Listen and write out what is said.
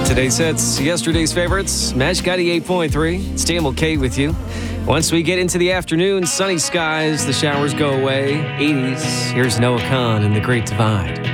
Today's hits, yesterday's favorites. Mesh 88.3. It's TMLK with you. Once we get into the afternoon, sunny skies, the showers go away. 80s. Here's Noah Kahan and The Great Divide.